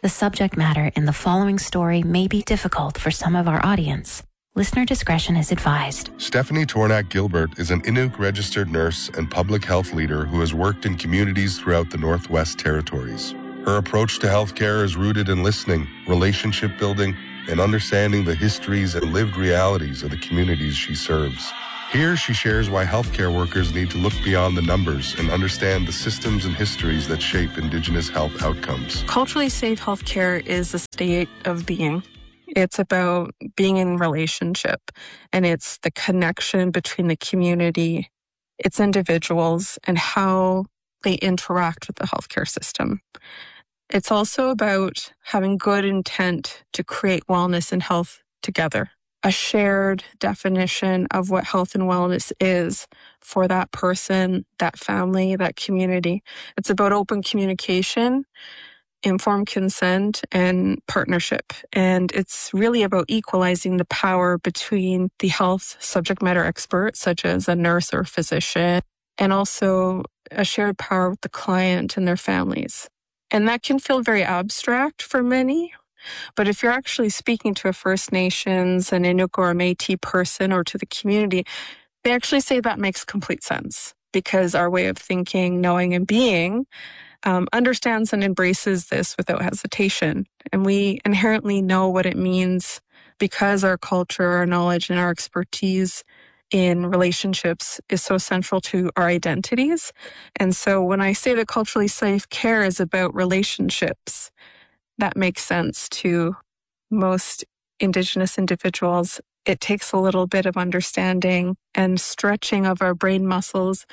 The subject matter in the following story may be difficult for some of our audience. Listener discretion is advised. Stephanie Tornak-Gilbert is an Inuk registered nurse and public health leader who has worked in communities throughout the Northwest Territories. Her approach to healthcare is rooted in listening, relationship building, and understanding the histories and lived realities of the communities she serves. Here, she shares why healthcare workers need to look beyond the numbers and understand the systems and histories that shape Indigenous health outcomes. Culturally safe healthcare is a state of being. It's about being in relationship, and it's the connection between the community, its individuals, and how they interact with the healthcare system. It's also about having good intent to create wellness and health together. A shared definition of what health and wellness is for that person, that family, that community. It's about open communication, informed consent, and partnership. And it's really about equalizing the power between the health subject matter experts, such as a nurse or physician, and also a shared power with the client and their families. And that can feel very abstract for many. But if you're actually speaking to a First Nations, an Inuk or a Métis person, or to the community, they actually say that makes complete sense because our way of thinking, knowing, and being understands and embraces this without hesitation. And we inherently know what it means because our culture, our knowledge, and our expertise in relationships is so central to our identities. And so when I say that culturally safe care is about relationships, that makes sense to most Indigenous individuals. It takes a little bit of understanding and stretching of our brain muscles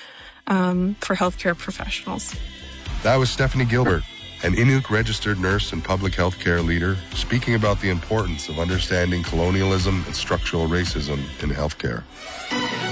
for healthcare professionals. That was Stephanie Gilbert, an Inuk registered nurse and public healthcare leader, speaking about the importance of understanding colonialism and structural racism in healthcare.